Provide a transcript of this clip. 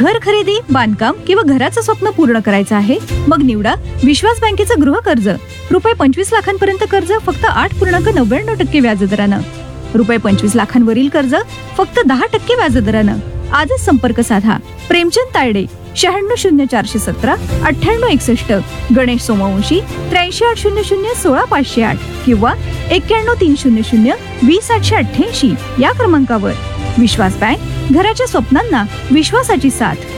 घर खरेदी, बांधकाम किंवा घराचं स्वप्न पूर्ण करायचं आहे? मग निवडा विश्वास बँकेचं गृह कर्ज. रुपये 25 लाखांपर्यंत कर्ज फक्त 8.99% व्याजदरानं. रुपये 25 लाखांवरील कर्ज फक्त 10% व्याजदरानं. आजच संपर्क साधा. प्रेमचंद तायडे, 960417 9861. गणेश सोमवंशी, 8380016508 किंवा 91300 20888 या क्रमांकावर. विश्वास बँक, घराच्या स्वप्नांना विश्वासाची साथ.